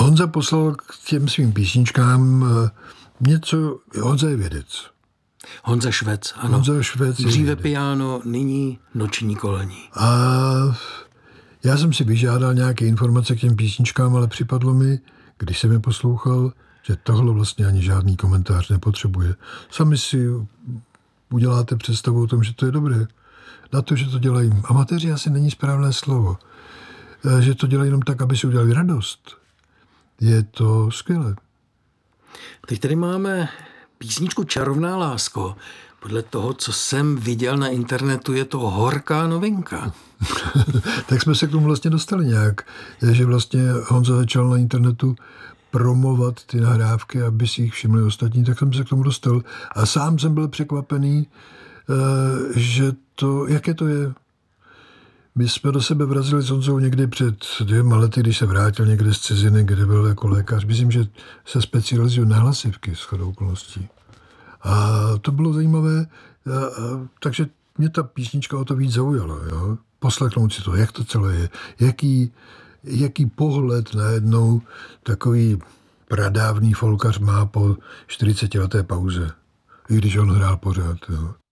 Honza poslal k těm svým písničkám něco, Honza je vědec. Honza Švec, ano. Honza Švec. Dříve piano, nyní noční kolení. A já jsem si vyžádal nějaké informace k těm písničkám, ale připadlo mi, když jsem je poslouchal, že tohle vlastně ani žádný komentář nepotřebuje. Sami si uděláte představu o tom, že to je dobré. Na to, že to dělají amatéři, asi není správné slovo. Že to dělají jenom tak, aby si udělali radost. Je to skvělé. Teď tady máme písničku Čarovná lásko. Podle toho, co jsem viděl na internetu, je to horká novinka. Tak jsme se k tomu vlastně dostali nějak, že vlastně Honza začal na internetu promovat ty nahrávky, aby si jich všimli ostatní, tak jsem se k tomu dostal. A sám jsem byl překvapený, že to, jaké to je. My jsme do sebe vrazili s Honzou někdy před 2 lety, když se vrátil někde z ciziny, kde byl jako lékař. Myslím, že se specializuje na hlasivky shodou okolností. A to bylo zajímavé, takže mě ta písnička o to víc zaujala. Jo? Poslechnout si to, jak to celé je, jaký pohled najednou takový pradávný folkař má po 40leté pauze, i když on hrál pořád. Jo?